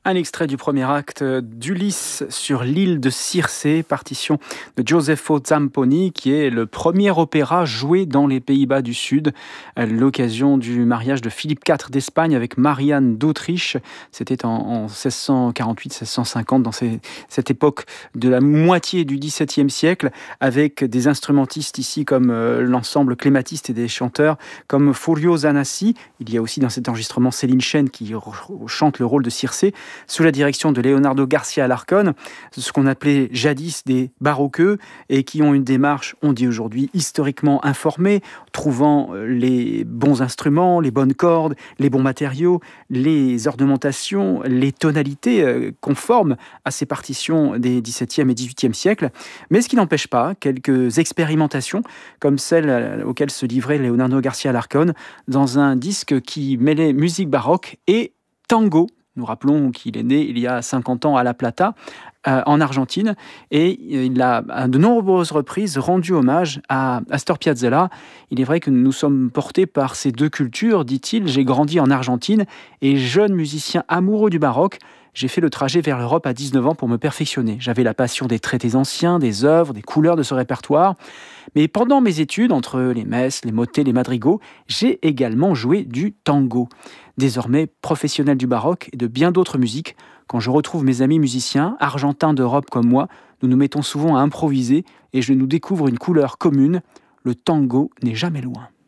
Un extrait du premier acte d'Ulysse sur l'île de Circé, partition de Gioseffo Zamponi, qui est le premier opéra joué dans les Pays-Bas du Sud, à l'occasion du mariage de Philippe IV d'Espagne avec Marianne d'Autriche. C'était en 1648-1650, dans cette époque de la moitié du XVIIe siècle, avec des instrumentistes ici comme l'ensemble clématiste et des chanteurs comme Furio Zanassi. Il y a aussi dans cet enregistrement Céline Chêne qui chante le rôle de Circé, sous la direction de Leonardo Garcia Alarcón, ce qu'on appelait jadis des baroqueux, et qui ont une démarche, on dit aujourd'hui, historiquement informée, trouvant les bons instruments, les bonnes cordes, les bons matériaux, les ornementations, les tonalités conformes à ces partitions des XVIIe et XVIIIe siècles. Mais ce qui n'empêche pas quelques expérimentations, comme celle auxquelles se livrait Leonardo Garcia Alarcón, dans un disque qui mêlait musique baroque et tango. Nous rappelons qu'il est né il y a 50 ans à La Plata, en Argentine, et il a à de nombreuses reprises rendu hommage à Astor Piazzolla. Il est vrai que nous sommes portés par ces deux cultures, dit-il. J'ai grandi en Argentine et jeune musicien amoureux du baroque, j'ai fait le trajet vers l'Europe à 19 ans pour me perfectionner. J'avais la passion des traités anciens, des œuvres, des couleurs de ce répertoire. Mais pendant mes études, entre les messes, les motets, les madrigaux, j'ai également joué du tango. Désormais professionnel du baroque et de bien d'autres musiques, quand je retrouve mes amis musiciens, argentins d'Europe comme moi, nous nous mettons souvent à improviser et je nous découvre une couleur commune. Le tango n'est jamais loin.